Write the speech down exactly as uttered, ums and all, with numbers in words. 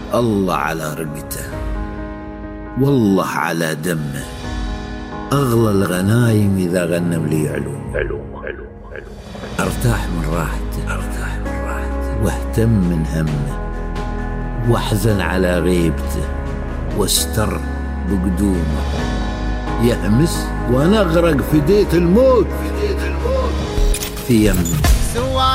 الله على رقته، والله على دمه، أغلى الغنايم إذا غنم لي علوم علوم علوم علوم. أرتاح من راحته، أرتاح من راحته، واهتم من همه، واحزن على غيبته، واستر بقدومه. يهمس وأنا أغرق في ديت الموت، في ديت الموت في يمه.